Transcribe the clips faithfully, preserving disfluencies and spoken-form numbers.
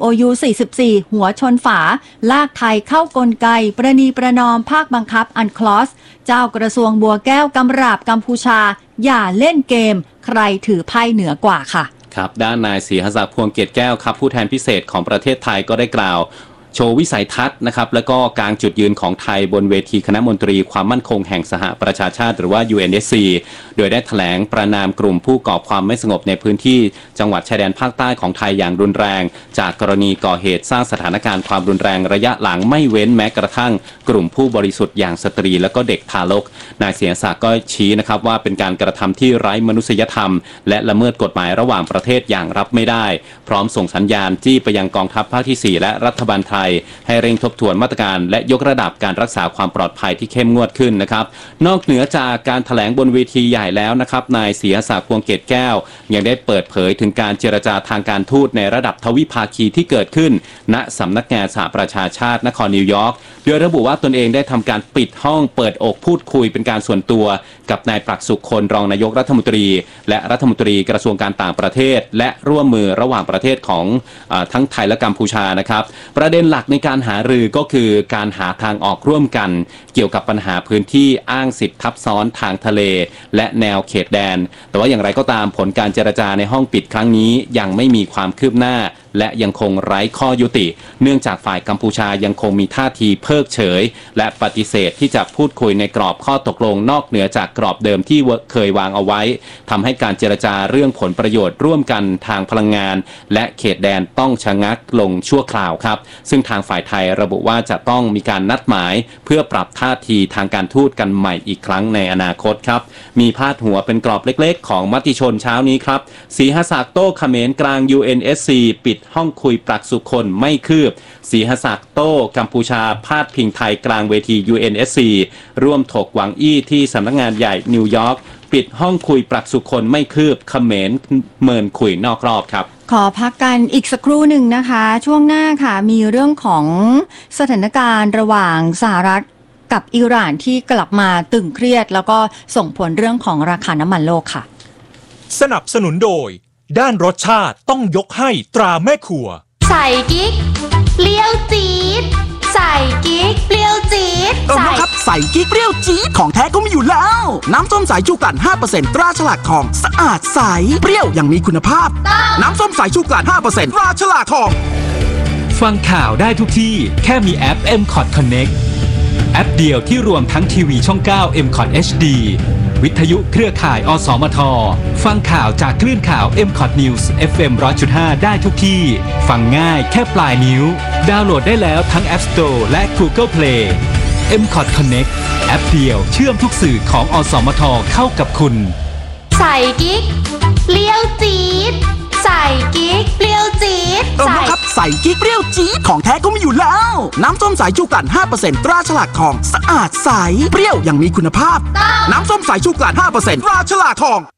ยู สี่สิบสี่ หัวชนฝาลากไทยเข้ากลไกประนีประนอมภาคบังคับอันคลอสเจ้ากระทรวงบัวแก้วกำราบกัมพูชาอย่าเล่นเกมใครถือไพ่เหนือกว่าค่ะครับด้านนายศรีหศักดิ์พวงเกตแก้วครับผู้แทนพิเศษของประเทศไทยก็ได้กล่าวโชว์วิสัยทัศน์นะครับแล้วก็กางจุดยืนของไทยบนเวทีคณะมนตรีความมั่นคงแห่งสหประชาชาติหรือว่า ยู เอ็น เอส ซี โดยได้แถลงประณามกลุ่มผู้ก่อความไม่สงบในพื้นที่จังหวัดชายแดนภาคใต้ของไทยอย่างรุนแรงจากกรณีก่อเหตุสร้างสถานการณ์ความรุนแรงระยะหลังไม่เว้นแม้กระทั่งกลุ่มผู้บริสุทธิ์อย่างสตรีและก็เด็กทารกนายศรีหศักดิ์ก็ชี้นะครับว่าเป็นการกระทำที่ไร้มนุษยธรรมและละเมิดกฎหมายระหว่างประเทศอย่างรับไม่ได้พร้อมส่งสัญญาณจี้ไปยังกองทัพภาคที่สี่และรัฐบาลไทยให้เร่งทบทวนมาตรการและยกระดับการรักษาความปลอดภัยที่เข้มงวดขึ้นนะครับนอกเหนือจากการแถลงบนเวทีใหญ่แล้วนะครับนายศรีหศักดิ์พวงเกตแก้วยังได้เปิดเผยถึงการเจรจาทางการทูตในระดับทวิภาคีที่เกิดขึ้นณสำนักงานสหประชาชาตินครนิวยอร์กโดยระบุว่าตนเองได้ทำการปิดห้องเปิดอกพูดคุยเป็นการส่วนตัวกับนายปรักษ์สุขคนรองนายกรัฐมนตรีและรัฐมนตรีกระทรวงการต่างประเทศและร่วมมือระหว่างประเทศของเอ่อทั้งไทยและกัมพูชานะครับประเด็นหลักในการหารือก็คือการหาทางออกร่วมกันเกี่ยวกับปัญหาพื้นที่อ้างสิทธิทับซ้อนทางทะเลและแนวเขตแดนแต่ว่าอย่างไรก็ตามผลการเจรจาในห้องปิดครั้งนี้ยังไม่มีความคืบหน้าและยังคงไร้ข้อยุติเนื่องจากฝ่ายกัมพูชายังคงมีท่าทีเพิกเฉยและปฏิเสธที่จะพูดคุยในกรอบข้อตกลงนอกเหนือจากกรอบเดิมที่เคยวางเอาไว้ทำให้การเจรจาเรื่องผลประโยชน์ร่วมกันทางพลังงานและเขตแดนต้องชะงักลงชั่วคราวครับซึ่งทางฝ่ายไทยระบุว่าจะต้องมีการนัดหมายเพื่อปรับท่าทีทางการทูตกันใหม่อีกครั้งในอนาคตครับมีพาดหัวเป็นกรอบเล็กๆของมติชนเช้านี้ครับศรีหศักดิ์โต้เขมรกลาง ยู เอ็น เอส ซี ปิดห้องคุยปรักษ์สุคนไม่คืบศรีหศักดิ์โต้กัมพูชาพาดพิงไทยกลางเวที ยู เอ็น เอส ซี ร่วมถกหวังอี้ที่สำนักงานใหญ่นิวยอร์กปิดห้องคุยปรักษ์สุคนไม่คืบเขมรเมินคุยนอกรอบครับขอพักกันอีกสักครู่หนึ่งนะคะช่วงหน้าค่ะมีเรื่องของสถานการณ์ระหว่างสหรัฐกับอิหร่านที่กลับมาตึงเครียดแล้วก็ส่งผลเรื่องของราคาน้ำมันโลกค่ะสนับสนุนโดยด้านรสชาติต้องยกให้ตราแม่ครัวใส่กิ๊กเปรี้ยวจี๊ดใส่กิ๊กเปรี้ยวจี๊ดก็นะครับใส่กิ๊กเปรี้ยวจี๊ดของแท้ก็มีอยู่แล้วน้ำส้มสายชูกลั่น ห้าเปอร์เซ็นต์ ตราฉลากทองสะอาดใสเปรี้ยวอย่างมีคุณภาพน้ำส้มสายชูกลั่น ห้าเปอร์เซ็นต์ ตราฉลากทองฟังข่าวได้ทุกที่แค่มีแอป เอ็ม คอท Connect แอปเดียวที่รวมทั้งทีวีช่อง เก้า เอ็ม คอท เอช ดี วิทยุเครือข่ายอสมทฟังข่าวจากคลื่นข่าว เอ็ม คอท News เอฟ เอ็ม หนึ่งร้อยจุดห้า ได้ทุกที่ฟังง่ายแค่ปลายนิ้วดาวน์โหลดได้แล้วทั้ง App Store และ Google Play เอ็ม คอท Connect แอปเดียวเชื่อมทุกสื่อของอสมทเข้ากับคุณใส่กิ๊กเปรี้ยวจี๊ดใส่กิ๊กเปรี้ยวจี๊ดก็นะครับใส่กิ๊กเปรี้ยวจี๊ดของแท้ก็มีอยู่แล้วน้ำส้มสายชูกลั่น ห้าเปอร์เซ็นต์ ตราฉลากทองสะอาดใสเปรี้ยวอย่างมีคุณภาพน้ำส้มสายชูกลั่น ห้าเปอร์เซ็นต์ ตราฉลากทอง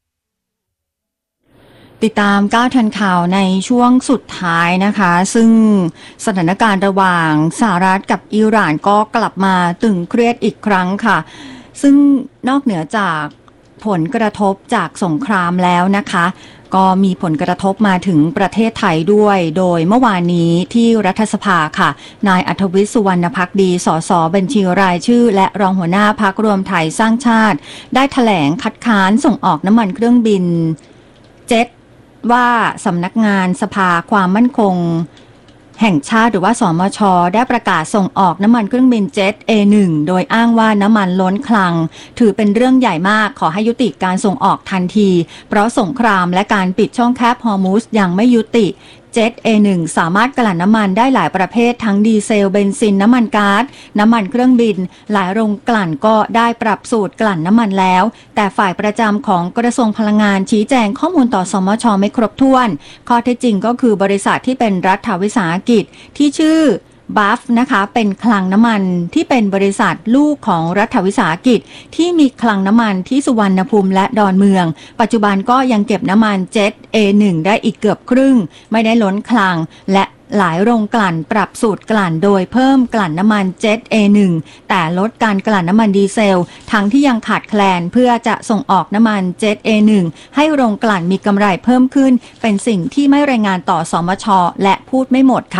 ติดตามก้าวทันข่าวในช่วงสุดท้ายนะคะซึ่งสถานการณ์ระหว่างสหรัฐกับอิหร่านก็กลับมาตึงเครียดอีกครั้งค่ะซึ่งนอกเหนือจากผลกระทบจากสงครามแล้วนะคะก็มีผลกระทบมาถึงประเทศไทยด้วยโดยเมื่อวานนี้ที่รัฐสภาค่ะนายอัธวิทย์สุวรรณภักดีสสบัญชีรายชื่อและรองหัวหน้าพรรครวมไทยสร้างชาติได้แถลงคัดค้านส่งออกน้ำมันเครื่องบินเจ็ตว่าสำนักงานสภาความมั่นคงแห่งชาติหรือว่าสมช.ได้ประกาศส่งออกน้ำมันเครื่องบินเจ็ต เอ หนึ่ง โดยอ้างว่าน้ำมันล้นคลังถือเป็นเรื่องใหญ่มากขอให้ยุติการส่งออกทันทีเพราะสงครามและการปิดช่องแคบฮอร์มุซยังไม่ยุติเจ็ต เอ หนึ่ง สามารถกลั่นน้ำมันได้หลายประเภททั้งดีเซลเบนซินน้ำมันก๊าซน้ำมันเครื่องบินหลายโรงกลั่นก็ได้ปรับสูตรกลั่นน้ำมันแล้วแต่ฝ่ายประจำของกระทรวงพลังงานชี้แจงข้อมูลต่อสมช.ไม่ครบถ้วนข้อเท็จจริงก็คือบริษัทที่เป็นรัฐวิสาหกิจที่ชื่อบัฟนะคะเป็นคลังน้ำมันที่เป็นบริษัทลูกของรัฐวิสาหกิจที่มีคลังน้ำมันที่สุวรรณภูมิและดอนเมืองปัจจุบันก็ยังเก็บน้ำมันเจ็ต เอ หนึ่ง ได้อีกเกือบครึ่งไม่ได้ล้นคลังและหลายโรงกลั่นปรับสูตรกลั่นโดยเพิ่มกลั่นน้ำมันเจ็ต เอ หนึ่ง แต่ลดการกลั่นน้ำมันดีเซลทั้งที่ยังขาดแคลนเพื่อจะส่งออกน้ำมันเจ็ต เอ หนึ่ง ให้โรงกลั่นมีกำไรเพิ่มขึ้นเป็นสิ่งที่ไม่รายงานต่อสมช.และพูดไม่หมดค่ะ